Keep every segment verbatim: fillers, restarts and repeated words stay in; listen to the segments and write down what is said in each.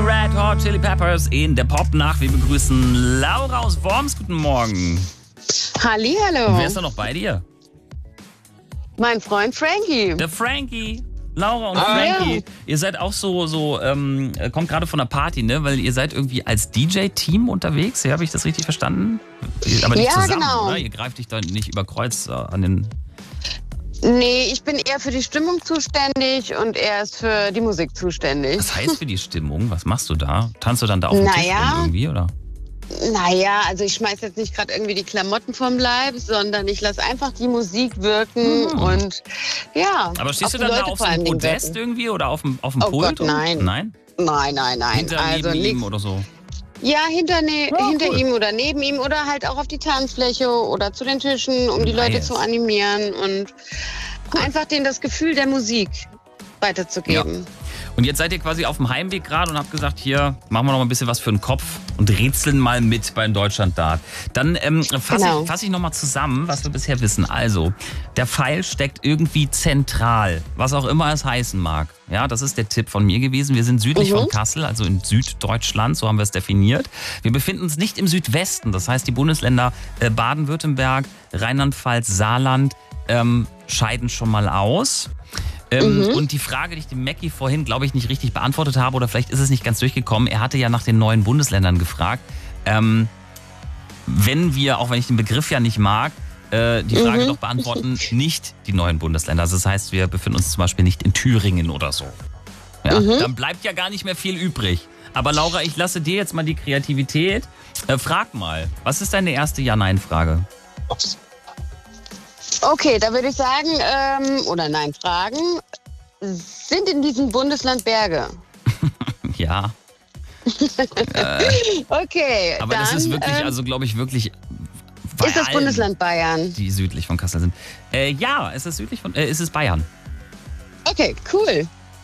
Red Hot Chili Peppers in der Pop-Nacht. Wir begrüßen Laura aus Worms. Guten Morgen. Hallihallo. Wer ist da noch bei dir? Mein Freund Frankie. Der Frankie. Laura und ah, Frankie. Ja. Ihr seid auch so, so ähm, kommt gerade von einer Party, ne? Weil ihr seid irgendwie als D J-Team unterwegs. Ja, habe ich das richtig verstanden? Aber nicht ja, zusammen, genau. oder? Ihr greift dich da nicht über Kreuz äh, an den... Nee, ich bin eher für die Stimmung zuständig und er ist für die Musik zuständig. Was heißt für die Stimmung? Was machst du da? Tanzt du dann da auf dem naja, Tisch rum irgendwie, oder? Naja, also ich schmeiß jetzt nicht gerade irgendwie die Klamotten vom Leib, sondern ich lasse einfach die Musik wirken hm. und ja. Aber stehst du dann Leute da auf so einem Podest wirken. irgendwie oder auf dem, auf dem oh Pult? Gott, nein. Nein? Nein, nein, nein. Hinter, also neben nix. ihm oder so? Ja, hinter, ne, Ja, hinter cool. ihm oder neben ihm oder halt auch auf die Tanzfläche oder zu den Tischen, um die Nice. Leute zu animieren und cool. einfach denen das Gefühl der Musik weiterzugeben. Ja. Und jetzt seid ihr quasi auf dem Heimweg gerade und habt gesagt, hier machen wir noch mal ein bisschen was für den Kopf und rätseln mal mit beim Deutschlanddart. Dann ähm, fasse Genau. ich, fass ich noch mal zusammen, was wir bisher wissen. Also, der Pfeil steckt irgendwie zentral, was auch immer es heißen mag. Ja, das ist der Tipp von mir gewesen. Wir sind südlich Mhm. von Kassel, also in Süddeutschland, so haben wir es definiert. Wir befinden uns nicht im Südwesten, das heißt, die Bundesländer äh, Baden-Württemberg, Rheinland-Pfalz, Saarland ähm, scheiden schon mal aus. Ähm, Mhm. Und die Frage, die ich dem Mackie vorhin, glaube ich, nicht richtig beantwortet habe, oder vielleicht ist es nicht ganz durchgekommen, er hatte ja nach den neuen Bundesländern gefragt. Ähm, wenn wir, auch wenn ich den Begriff ja nicht mag, äh, die Frage Mhm. doch beantworten, nicht die neuen Bundesländer. Also das heißt, wir befinden uns zum Beispiel nicht in Thüringen oder so. Ja, Mhm. dann bleibt ja gar nicht mehr viel übrig. Aber Laura, ich lasse dir jetzt mal die Kreativität. Äh, frag mal, was ist deine erste Ja-Nein-Frage? Okay, da würde ich sagen, ähm, oder nein, fragen, sind in diesem Bundesland Berge? Ja. Okay, Aber dann das ist wirklich, ähm, also glaube ich wirklich... bei ist das allen, Bundesland Bayern. die südlich von Kassel sind. Äh, ja, es ist südlich von, äh, es ist Bayern. Okay, cool.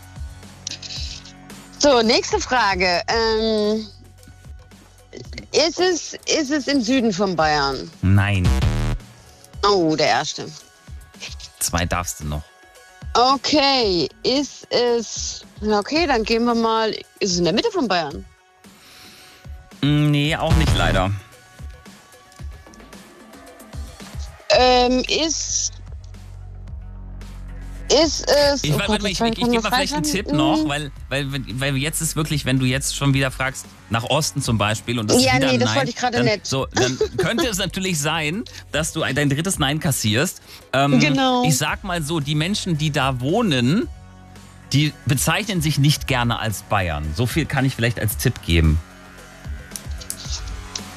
So, nächste Frage. Ähm, ist, es, ist es im Süden von Bayern? Nein, Oh, der erste. zwei darfst du noch. Okay, ist es... Okay, dann gehen wir mal... Ist es in der Mitte von Bayern? Mm, Nee, auch nicht leider. Ähm, ist... Ist es... Ich, oh warte, Gott, warte, ich, was ich, ich kann gebe das mal vielleicht einen sein? Tipp noch, Mm. weil, weil, weil jetzt ist wirklich, wenn du jetzt schon wieder fragst, nach Osten zum Beispiel und das Ja, ist wieder nee, ein das Nein, wollte ich gerade dann, nicht. So, dann könnte es natürlich sein, dass du ein- dein drittes Nein kassierst. Ähm, Genau. Ich sag mal so, die Menschen, die da wohnen, die bezeichnen sich nicht gerne als Bayern. So viel kann ich vielleicht als Tipp geben.